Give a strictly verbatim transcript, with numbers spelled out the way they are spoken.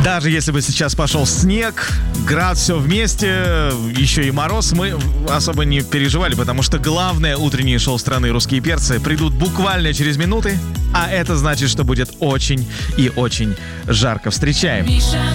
Даже если бы сейчас пошел снег, град, все вместе, еще и мороз, мы особо не переживали, потому что главное утреннее шоу страны «Русские перцы» придут буквально через минуты, а это значит, что будет очень и очень жарко. Встречаем!